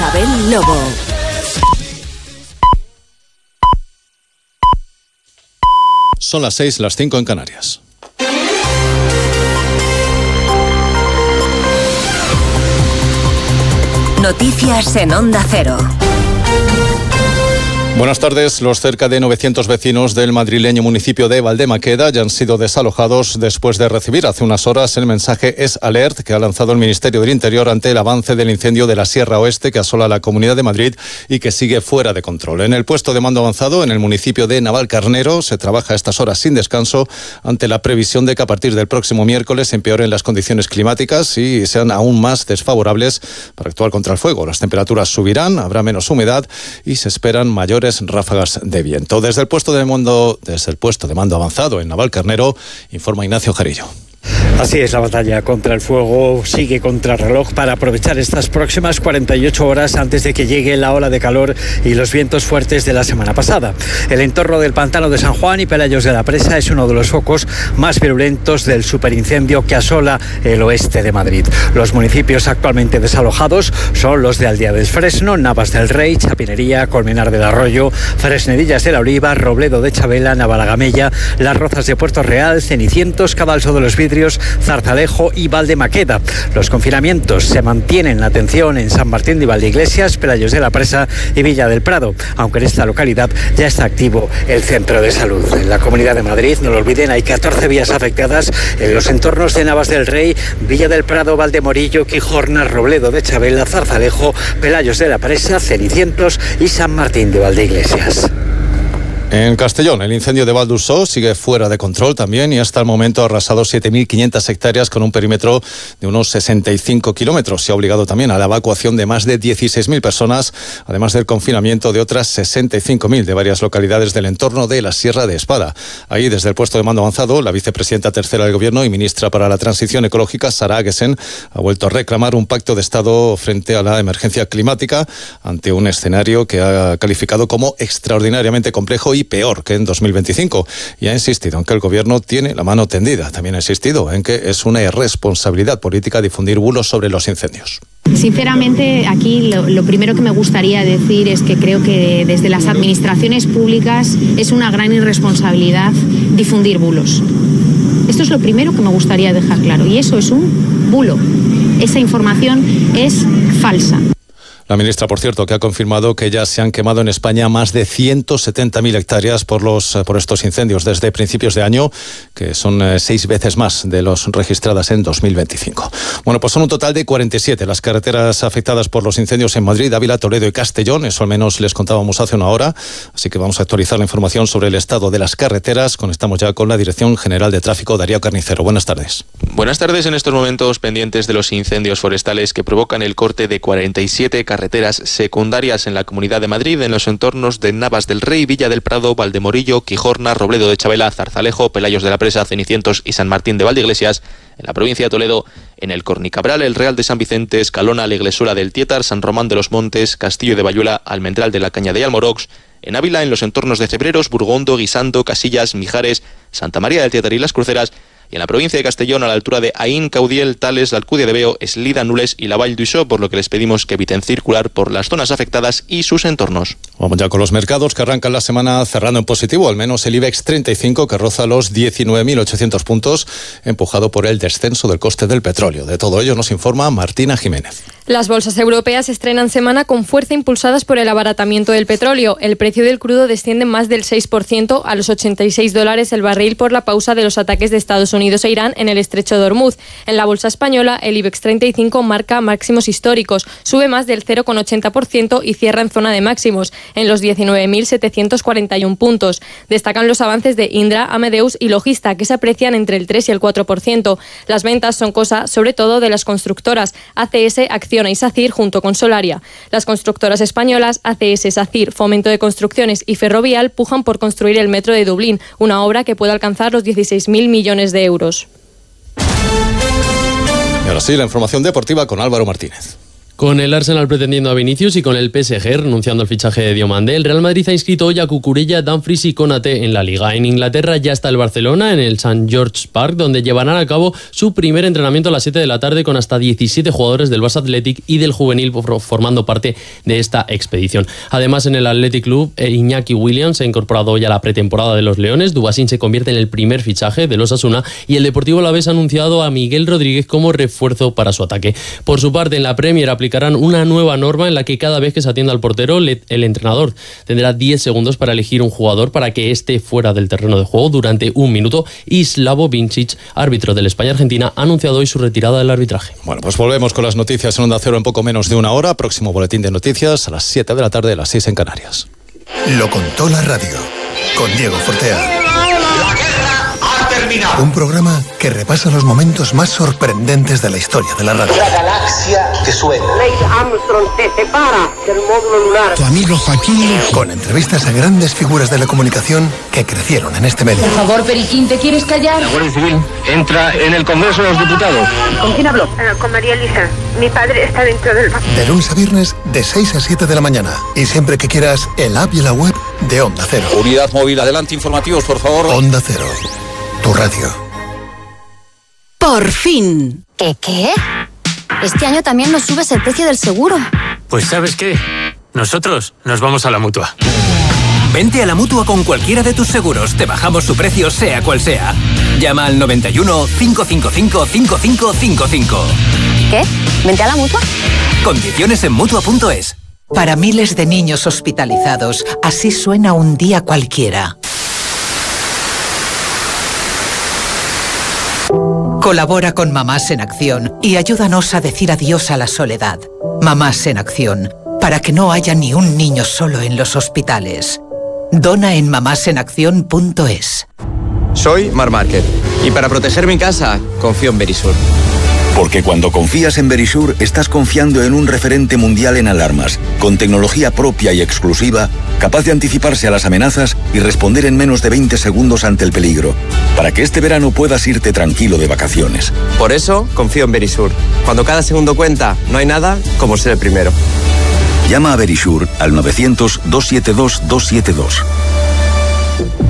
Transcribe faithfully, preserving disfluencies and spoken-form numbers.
Isabel Lobo. Son las seis, las cinco en Canarias. Noticias en Onda Cero. Buenas tardes. Los cerca de novecientos vecinos del madrileño municipio de Valdemaqueda ya han sido desalojados después de recibir hace unas horas el mensaje Es Alert que ha lanzado el Ministerio del Interior ante el avance del incendio de la Sierra Oeste que asola la Comunidad de Madrid y que sigue fuera de control. En el puesto de mando avanzado, en el municipio de Navalcarnero, se trabaja a estas horas sin descanso ante la previsión de que a partir del próximo miércoles empeoren las condiciones climáticas y sean aún más desfavorables para actuar contra el fuego. Las temperaturas subirán, habrá menos humedad y se esperan mayores ráfagas de viento. Desde el puesto de mando, desde el puesto de mando avanzado en Navalcarnero, informa Ignacio Jarillo. Así es, la batalla contra el fuego sigue contra reloj para aprovechar estas próximas cuarenta y ocho horas antes de que llegue la ola de calor y los vientos fuertes de la semana pasada. El entorno del pantano de San Juan y Pelayos de la Presa es uno de los focos más virulentos del superincendio que asola el oeste de Madrid. Los municipios actualmente desalojados son los de Aldea del Fresno, Navas del Rey, Chapinería, Colmenar del Arroyo, Fresnedillas de la Oliva, Robledo de Chabela, Navalagamella, Las Rozas de Puerto Real, Cenicientos, Cadalso de los Vidrios, Zarzalejo y Valdemaqueda. Los confinamientos se mantienen. Atención en San Martín de Valdeiglesias, Pelayos de la Presa y Villa del Prado, aunque en esta localidad ya está activo el centro de salud. En la Comunidad de Madrid, no lo olviden, hay catorce vías afectadas en los entornos de Navas del Rey, Villa del Prado, Valdemorillo, Quijorna, Robledo de Chabela, Zarzalejo, Pelayos de la Presa, Cenicientos y San Martín de Valdeiglesias. En Castellón, el incendio de Val d'Ursó sigue fuera de control también y hasta el momento ha arrasado siete mil quinientas hectáreas con un perímetro de unos sesenta y cinco kilómetros y ha obligado también a la evacuación de más de dieciséis mil personas, además del confinamiento de otras sesenta y cinco mil de varias localidades del entorno de la Sierra de Espada. Ahí, desde el puesto de mando avanzado, la vicepresidenta tercera del Gobierno y ministra para la Transición Ecológica, Sara Agesen, ha vuelto a reclamar un pacto de Estado frente a la emergencia climática ante un escenario que ha calificado como extraordinariamente complejo y y peor que en dos mil veinticinco. Y ha insistido en que el Gobierno tiene la mano tendida. También ha insistido en que es una irresponsabilidad política difundir bulos sobre los incendios. Sinceramente, aquí lo, lo primero que me gustaría decir es que creo que desde las administraciones públicas es una gran irresponsabilidad difundir bulos. Esto es lo primero que me gustaría dejar claro. Y eso es un bulo. Esa información es falsa. La ministra, por cierto, que ha confirmado que ya se han quemado en España más de ciento setenta mil hectáreas por los por estos incendios desde principios de año, que son eh, seis veces más de los registradas en dos mil veinticinco. Bueno, pues son un total de cuarenta y siete las carreteras afectadas por los incendios en Madrid, Ávila, Toledo y Castellón. Eso al menos les contábamos hace una hora. Así que vamos a actualizar la información sobre el estado de las carreteras. Conectamos ya con la Dirección General de Tráfico, Darío Carnicero. Buenas tardes. Buenas tardes. En estos momentos pendientes de los incendios forestales que provocan el corte de cuarenta y siete carreteras carreteras secundarias en la Comunidad de Madrid, en los entornos de Navas del Rey, Villa del Prado, Valdemorillo, Quijorna, Robledo de Chabela, Zarzalejo, Pelayos de la Presa, Cenicientos y San Martín de Valdeiglesias. En la provincia de Toledo, en el Cornicabral, el Real de San Vicente, Escalona, la Iglesuela del Tietar, San Román de los Montes, Castillo de Bayuela, Almendral de la Cañada y Almorox. En Ávila, en los entornos de Cebreros, Burgondo, Guisando, Casillas, Mijares, Santa María del Tietar y Las Cruceras. Y en la provincia de Castellón, a la altura de Aín, Caudiel, Tales, la Alcudia de Veo, Eslida, Nules y la Vall d'Uixó, por lo que les pedimos que eviten circular por las zonas afectadas y sus entornos. Vamos ya con los mercados que arrancan la semana cerrando en positivo, al menos el IBEX treinta y cinco, que roza los diecinueve mil ochocientos puntos, empujado por el descenso del coste del petróleo. De todo ello nos informa Martina Jiménez. Las bolsas europeas estrenan semana con fuerza impulsadas por el abaratamiento del petróleo. El precio del crudo desciende más del seis por ciento a los ochenta y seis dólares el barril por la pausa de los ataques de Estados Unidos e Irán en el estrecho de Hormuz. En la bolsa española, el IBEX treinta y cinco marca máximos históricos, sube más del cero coma ochenta por ciento y cierra en zona de máximos, en los diecinueve mil setecientos cuarenta y uno puntos. Destacan los avances de Indra, Amadeus y Logista, que se aprecian entre el tres y el cuatro por ciento. Las ventas son cosa, sobre todo, de las constructoras A C S, Acciona y SACIR junto con Solaria. Las constructoras españolas A C S, SACIR, Fomento de Construcciones y Ferrovial pujan por construir el metro de Dublín, una obra que puede alcanzar los dieciséis mil millones de euros. Y ahora sí, la información deportiva con Álvaro Martínez. Con el Arsenal pretendiendo a Vinicius y con el P S G renunciando al fichaje de Diomandé, el Real Madrid ha inscrito hoy a Cucurella, Dumfries y Konaté en la Liga. En Inglaterra ya está el Barcelona en el Saint George's Park, donde llevarán a cabo su primer entrenamiento a las siete de la tarde con hasta diecisiete jugadores del Barça Athletic y del juvenil formando parte de esta expedición. Además, en el Athletic Club, Iñaki Williams se ha incorporado hoy a la pretemporada de los Leones, Dubasín se convierte en el primer fichaje de los Osasuna y el Deportivo Alavés ha anunciado a Miguel Rodríguez como refuerzo para su ataque. Por su parte, en la Premier aplicarán una nueva norma en la que cada vez que se atienda al portero, el entrenador tendrá diez segundos para elegir un jugador para que esté fuera del terreno de juego durante un minuto y Slavo Vincic, árbitro del España-Argentina, ha anunciado hoy su retirada del arbitraje. Bueno, pues volvemos con las noticias en Onda Cero en poco menos de una hora. Próximo boletín de noticias a las siete de la tarde, a las seis en Canarias. Lo contó la radio con Diego Fortea. La guerra ha terminado. Un programa que repasa los momentos más sorprendentes de la historia de la radio. La galaxia que suena. Neil Armstrong se separa del módulo lunar. Tu amigo Joaquín. Con entrevistas a grandes figuras de la comunicación que crecieron en este medio. Por favor, Periquín, ¿te quieres callar? La Guardia Civil entra en el Congreso de los Diputados. ¿Con quién habló? Uh, con María Elisa. Mi padre está dentro del... De lunes a viernes, de seis a siete de la mañana. Y siempre que quieras, el app y la web de Onda Cero. Unidad móvil, adelante, informativos, por favor. Onda Cero, tu radio. Por fin. ¿Qué qué? Este año también nos subes el precio del seguro. Pues ¿sabes qué? Nosotros nos vamos a la Mutua. Vente a la Mutua con cualquiera de tus seguros. Te bajamos su precio sea cual sea. Llama al noventa y uno, cinco cinco cinco, cinco cinco cinco cinco. ¿Qué? ¿Vente a la Mutua? Condiciones en Mutua punto es. Para miles de niños hospitalizados, así suena un día cualquiera. Colabora con Mamás en Acción y ayúdanos a decir adiós a la soledad. Mamás en Acción, para que no haya ni un niño solo en los hospitales. Dona en mamás en acción punto es. Soy Mar Márquez y para proteger mi casa confío en Verisur. Porque cuando confías en Verisur, estás confiando en un referente mundial en alarmas, con tecnología propia y exclusiva, capaz de anticiparse a las amenazas y responder en menos de veinte segundos ante el peligro, para que este verano puedas irte tranquilo de vacaciones. Por eso, confío en Verisur. Cuando cada segundo cuenta, no hay nada como ser el primero. Llama a Verisur al novecientos, doscientos setenta y dos, doscientos setenta y dos.